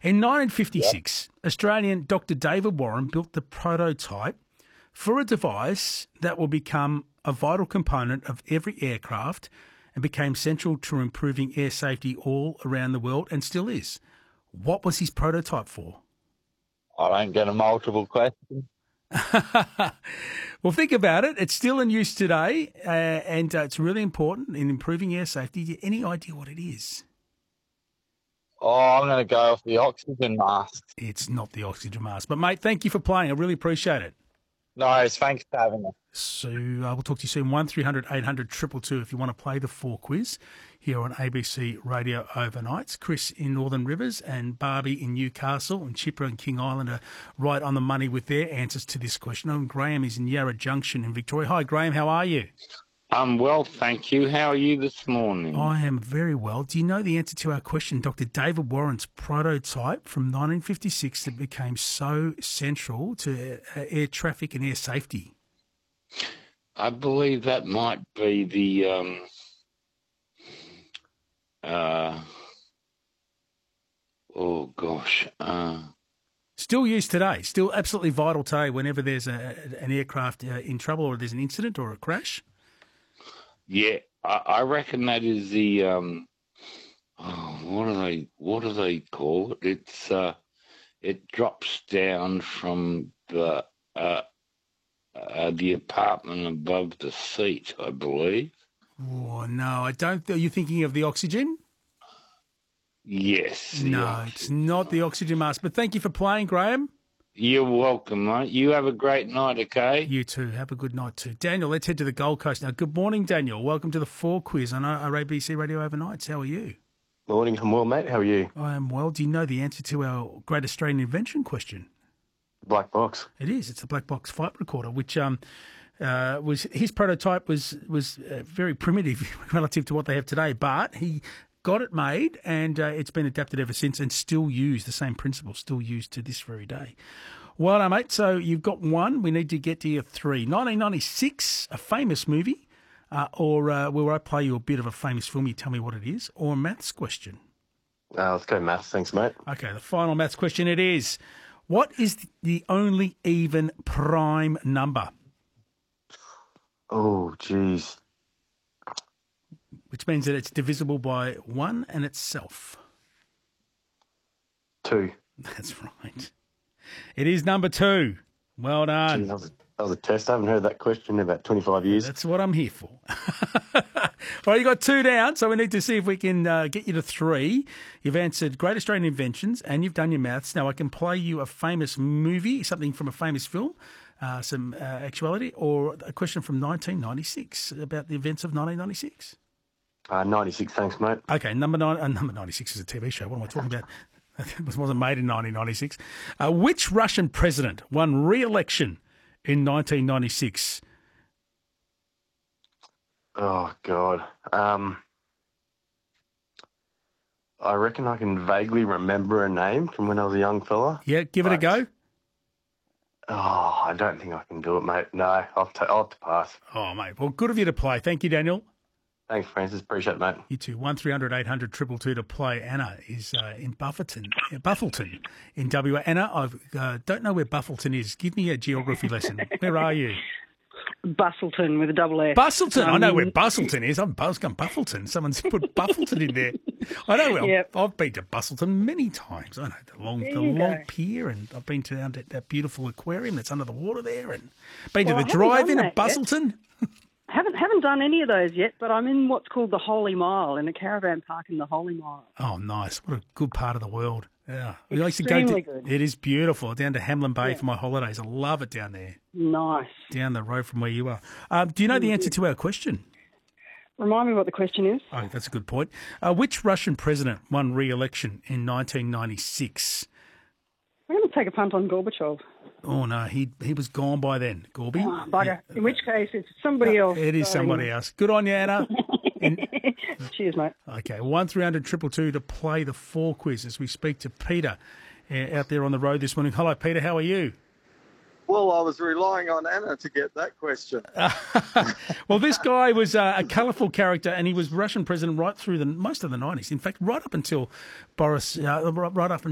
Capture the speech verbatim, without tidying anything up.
In nineteen fifty-six, yep. Australian Doctor David Warren built the prototype for a device that will become a vital component of every aircraft and became central to improving air safety all around the world and still is. What was his prototype for? I don't get a multiple question. Well, think about it. It's still in use today, uh, and uh, it's really important in improving air safety. Any idea what it is? Oh, I'm going to go off the oxygen mask. It's not the oxygen mask. But, mate, thank you for playing. I really appreciate it. No, thanks for having me. So uh, we'll talk to you soon. one three hundred eight hundred two two two if you want to play the four quiz here on A B C Radio Overnights. Chris in Northern Rivers and Barbie in Newcastle and Chipper and King Island are right on the money with their answers to this question. And Graham is in Yarra Junction in Victoria. Hi, Graham. How are you? I'm well, thank you. How are you this morning? I am very well. Do you know the answer to our question? Doctor David Warren's prototype from nineteen fifty-six that became so central to air traffic and air safety. I believe that might be the um, uh, oh gosh, uh, still used today. Still absolutely vital today. Whenever there's a, an aircraft uh, in trouble or there's an incident or a crash. Yeah, I, I reckon that is the um, oh, what do they what do they call it? It's uh, it drops down from the uh. Uh, the apartment above the seat, I believe. Oh, no, I don't. Are you thinking of the oxygen? Yes. No, oxygen. It's not the oxygen mask. But thank you for playing, Graham. You're welcome, mate. You have a great night, okay? You too. Have a good night too. Daniel, let's head to the Gold Coast now. Good morning, Daniel. Welcome to the four quiz on our A B C Radio Overnights. How are you? Morning. I'm well, mate. How are you? I am well. Do you know the answer to our Great Australian Invention question? Black box. It is. It's the black box flight recorder, which um, uh, was his prototype was was uh, very primitive relative to what they have today, but he got it made and uh, it's been adapted ever since and still used. The same principle still used to this very day. Well done, mate. So you've got one. We need to get to your three. nineteen ninety-six, a famous movie, uh, or uh, will I play you a bit of a famous film? You tell me what it is, or a maths question. Uh, let's go maths. Thanks, mate. Okay, the final maths question it is. What is the only even prime number? Oh, geez. Which means that it's divisible by one and itself. Two. That's right. It is number two. Well done. Gee, that, was a, that was a test. I haven't heard that question in about twenty-five years. That's what I'm here for. Well, you got two down, so we need to see if we can uh, get you to three. You've answered Great Australian Inventions and you've done your maths. Now I can play you a famous movie, something from a famous film, uh, some uh, actuality, or a question from nineteen ninety-six about the events of nineteen ninety-six. Uh, ninety-six, thanks, mate. Okay, number nine. Uh, number ninety-six is a T V show. What am I talking about? It wasn't made in nineteen ninety-six. Uh, which Russian president won re-election in nineteen ninety-six? Oh, God. Um, I reckon I can vaguely remember a name from when I was a young fella. Yeah, give it a go. Oh, I don't think I can do it, mate. No, I'll, t- I'll have to pass. Oh, mate. Well, good of you to play. Thank you, Daniel. Thanks, Francis. Appreciate it, mate. You too. one three hundred eight hundred two two two to play. Anna is uh, in Bufferton, uh, Buffleton in W A. Anna, I uh, don't know where Buffleton is. Give me a geography lesson. Where are you? Bustleton with a double S. Bustleton. Um, I know where Bustleton is. I'm Buzzcombe Buffleton. Someone's put Buffleton in there. I know. Well, yep. I've been to Bustleton many times. I know the long, there the long go. pier, and I've been to down to that beautiful aquarium that's under the water there, and been well, to the drive-in at Bustleton. haven't haven't done any of those yet, but I'm in what's called the Holy Mile, in a caravan park in the Holy Mile. Oh, nice. What a good part of the world. Yeah. We used to Extremely go to, good. It is beautiful. Down to Hamlin Bay Yeah. for my holidays. I love it down there. Nice. Down the road from where you are. Um, do you know the answer to our question? Remind me what the question is. Oh, that's a good point. Uh, which Russian president won re-election in nineteen ninety-six? I'm going to take a punt on Gorbachev. Oh, no, he he was gone by then, Gorby. Oh, bugger. In which case, it's somebody else. It is darling. somebody else. Good on you, Anna. In, Cheers, mate. okay, one three hundred two two two to play the four quiz as we speak to Peter uh, out there on the road this morning. Hello, Peter. How are you? Well, I was relying on Anna to get that question. Well, this guy was uh, a colourful character, and he was Russian president right through the most of the nineties. In fact, right up until Boris, uh, right up until